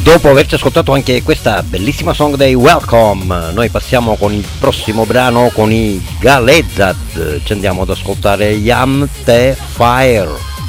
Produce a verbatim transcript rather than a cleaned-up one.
dopo averci ascoltato anche questa bellissima song dei Welcome, noi passiamo con il prossimo brano con i Galezzat, ci andiamo ad ascoltare Yam The Fire.